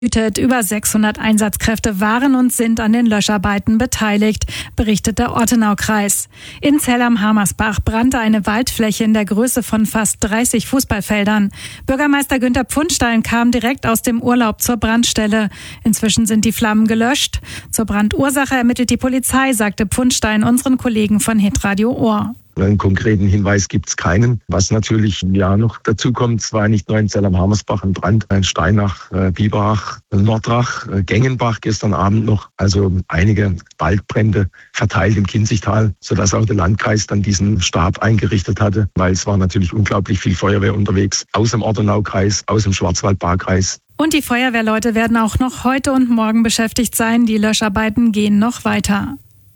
Über 600 Einsatzkräfte waren und sind an den Löscharbeiten beteiligt, berichtet der Ortenaukreis. In Zell am Hamersbach brannte eine Waldfläche in der Größe von fast 30 Fußballfeldern. Bürgermeister Günther Pfundstein kam direkt aus dem Urlaub zur Brandstelle. Inzwischen sind die Flammen gelöscht. Zur Brandursache ermittelt die Polizei, sagte Pfundstein unseren Kollegen von Hitradio Ohr. Einen konkreten Hinweis gibt's keinen. Was natürlich noch dazu kommt, es war nicht nur in Zell am Hamersbach ein Brand, in Steinach, Biberach, Nordrach, Gengenbach gestern Abend noch. Also einige Waldbrände verteilt im Kinzigtal, sodass auch der Landkreis dann diesen Stab eingerichtet hatte, weil es war natürlich unglaublich viel Feuerwehr unterwegs, aus dem Ortenaukreis, aus dem Schwarzwald-Baar-Kreis. Und die Feuerwehrleute werden auch noch heute und morgen beschäftigt sein. Die Löscharbeiten gehen noch weiter.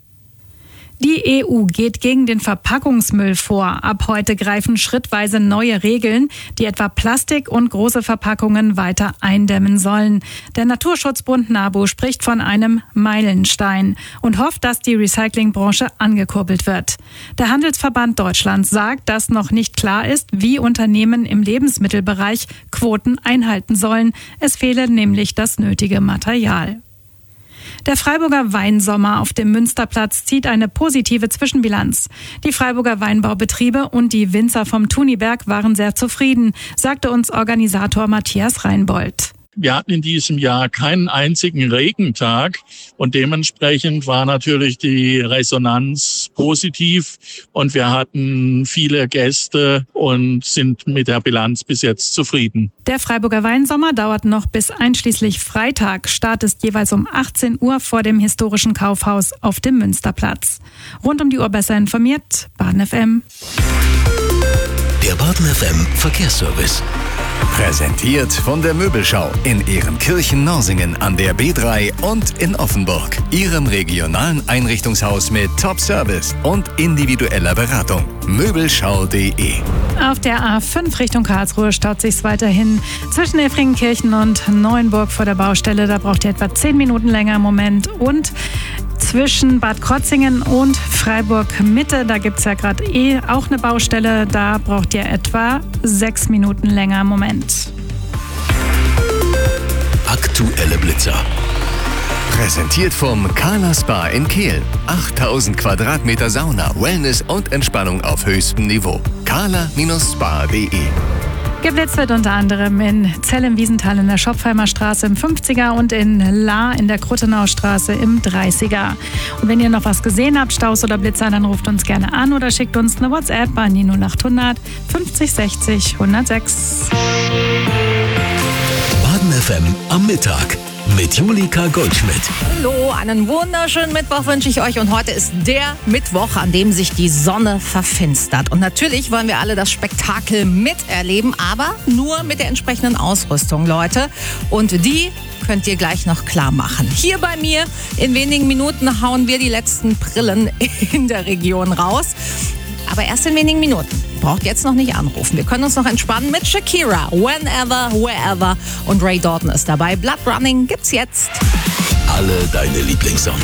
Die EU geht gegen den Verpackungsmüll vor. Ab heute greifen schrittweise neue Regeln, die etwa Plastik und große Verpackungen weiter eindämmen sollen. Der Naturschutzbund NABU spricht von einem Meilenstein und hofft, dass die Recyclingbranche angekurbelt wird. Der Handelsverband Deutschland sagt, dass noch nicht klar ist, wie Unternehmen im Lebensmittelbereich Quoten einhalten sollen. Es fehle nämlich das nötige Material. Der Freiburger Weinsommer auf dem Münsterplatz zieht eine positive Zwischenbilanz. Die Freiburger Weinbaubetriebe und die Winzer vom Thuniberg waren sehr zufrieden, sagte uns Organisator Matthias Reinbold. Wir hatten in diesem Jahr keinen einzigen Regentag und dementsprechend war natürlich die Resonanz positiv und wir hatten viele Gäste und sind mit der Bilanz bis jetzt zufrieden. Der Freiburger Weinsommer dauert noch bis einschließlich Freitag. Start ist jeweils um 18 Uhr vor dem historischen Kaufhaus auf dem Münsterplatz. Rund um die Uhr besser informiert, Baden FM. Der Baden FM Verkehrsservice. Präsentiert von der Möbelschau in Ehrenkirchen-Norsingen an der B3 und in Offenburg. Ihrem regionalen Einrichtungshaus mit Top-Service und individueller Beratung. Möbelschau.de. Auf der A5 Richtung Karlsruhe staut sich's weiterhin zwischen Efringenkirchen und Neuenburg vor der Baustelle. Da braucht ihr etwa 10 Minuten länger im Moment. Und zwischen Bad Krotzingen und Freiburg Mitte, da gibt's ja gerade auch eine Baustelle. Da braucht ihr etwa 6 Minuten länger im Moment. Aktuelle Blitzer. Präsentiert vom Carla Spa in Kehl. 8000 Quadratmeter Sauna, Wellness und Entspannung auf höchstem Niveau. carla-spa.de. Geblitzt wird unter anderem in Zell im Wiesental in der Schopfheimer Straße im 50er und in Lahr in der Kruttenaustraße im 30er. Und wenn ihr noch was gesehen habt, Staus oder Blitzer, dann ruft uns gerne an oder schickt uns eine WhatsApp an die 0800 50 60 106. Baden FM am Mittag mit Julika Goldschmidt. Hallo, einen wunderschönen Mittwoch wünsche ich euch und heute ist der Mittwoch, an dem sich die Sonne verfinstert. Und natürlich wollen wir alle das Spektakel miterleben, aber nur mit der entsprechenden Ausrüstung, Leute. Und die könnt ihr gleich noch klar machen. Hier bei mir in wenigen Minuten hauen wir die letzten Brillen in der Region raus. Aber erst in wenigen Minuten. Ihr braucht jetzt noch nicht anrufen. Wir können uns noch entspannen mit Shakira, Whenever, Wherever und Ray Dalton ist dabei. Blood Running gibt's jetzt. Alle deine Lieblingssongs.